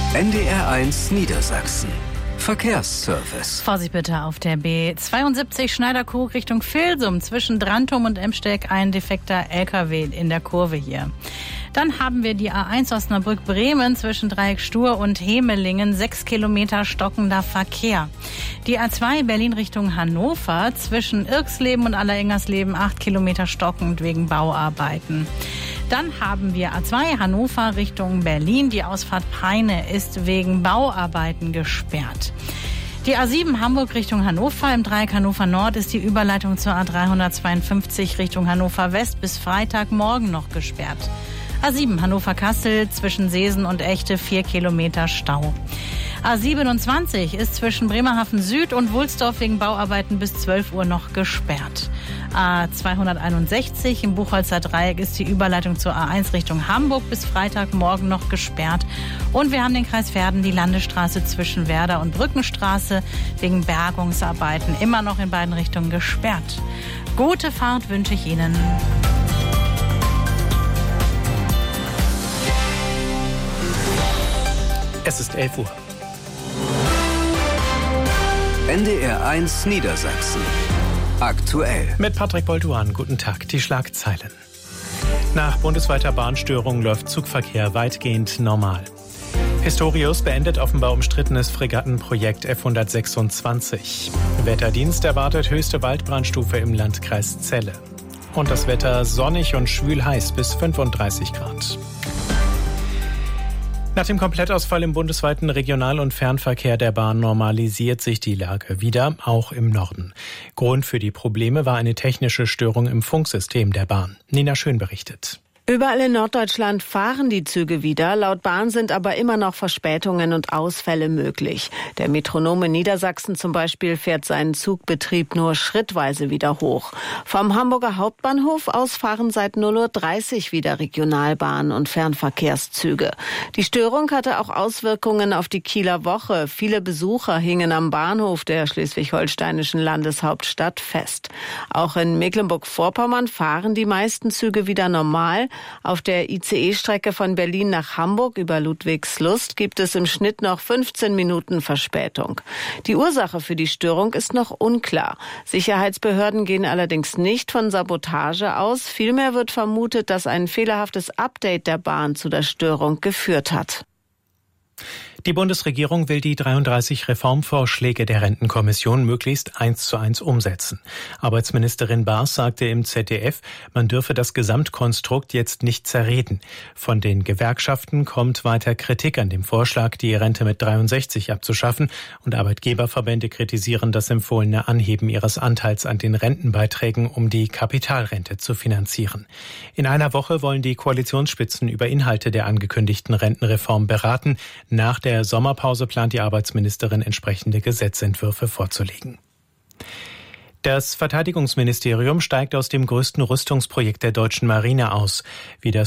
NDR1 Niedersachsen. Verkehrsservice. Vorsicht bitte auf der B72 Schneiderkrug Richtung Vilsum. Zwischen Drantum und Emsteg ein defekter LKW in der Kurve hier. Dann haben wir die A1 Osnabrück-Bremen zwischen Dreieck Stur und Hemelingen. 6 Kilometer stockender Verkehr. Die A2 Berlin Richtung Hannover zwischen Irxleben und Allerengersleben 8 Kilometer stockend wegen Bauarbeiten. Dann haben wir A2 Hannover Richtung Berlin. Die Ausfahrt Peine ist wegen Bauarbeiten gesperrt. Die A7 Hamburg Richtung Hannover. Im Dreieck Hannover Nord ist die Überleitung zur A352 Richtung Hannover West bis Freitagmorgen noch gesperrt. A7 Hannover-Kassel zwischen Seesen und Echte 4 Kilometer Stau. A27 ist zwischen Bremerhaven Süd und Wulsdorf wegen Bauarbeiten bis 12 Uhr noch gesperrt. A261 im Buchholzer Dreieck ist die Überleitung zur A1 Richtung Hamburg bis Freitagmorgen noch gesperrt. Und wir haben den Kreis Verden, die Landesstraße zwischen Werder und Brückenstraße wegen Bergungsarbeiten immer noch in beiden Richtungen gesperrt. Gute Fahrt wünsche ich Ihnen. Es ist 11 Uhr. NDR1 Niedersachsen. Aktuell. Mit Patrick Bolduan. Guten Tag. Die Schlagzeilen. Nach bundesweiter Bahnstörung läuft Zugverkehr weitgehend normal. Pistorius beendet offenbar umstrittenes Fregattenprojekt F-126. Wetterdienst erwartet höchste Waldbrandstufe im Landkreis Celle. Und das Wetter sonnig und schwül heiß bis 35 Grad. Nach dem Komplettausfall im bundesweiten Regional- und Fernverkehr der Bahn normalisiert sich die Lage wieder, auch im Norden. Grund für die Probleme war eine technische Störung im Funksystem der Bahn. Nina Schön berichtet. Überall in Norddeutschland fahren die Züge wieder. Laut Bahn sind aber immer noch Verspätungen und Ausfälle möglich. Der Metronom in Niedersachsen zum Beispiel fährt seinen Zugbetrieb nur schrittweise wieder hoch. Vom Hamburger Hauptbahnhof aus fahren seit 0:30 Uhr wieder Regionalbahnen und Fernverkehrszüge. Die Störung hatte auch Auswirkungen auf die Kieler Woche. Viele Besucher hingen am Bahnhof der schleswig-holsteinischen Landeshauptstadt fest. Auch in Mecklenburg-Vorpommern fahren die meisten Züge wieder normal. Auf der ICE-Strecke von Berlin nach Hamburg über Ludwigslust gibt es im Schnitt noch 15 Minuten Verspätung. Die Ursache für die Störung ist noch unklar. Sicherheitsbehörden gehen allerdings nicht von Sabotage aus. Vielmehr wird vermutet, dass ein fehlerhaftes Update der Bahn zu der Störung geführt hat. Die Bundesregierung will die 33 Reformvorschläge der Rentenkommission möglichst 1:1 umsetzen. Arbeitsministerin Baas sagte im ZDF, man dürfe das Gesamtkonstrukt jetzt nicht zerreden. Von den Gewerkschaften kommt weiter Kritik an dem Vorschlag, die Rente mit 63 abzuschaffen, und Arbeitgeberverbände kritisieren das empfohlene Anheben ihres Anteils an den Rentenbeiträgen, um die Kapitalrente zu finanzieren. In einer Woche wollen die Koalitionsspitzen über Inhalte der angekündigten Rentenreform beraten. Nach der Sommerpause plant die Arbeitsministerin, entsprechende Gesetzentwürfe vorzulegen. Das Verteidigungsministerium steigt aus dem größten Rüstungsprojekt der deutschen Marine aus. Wie das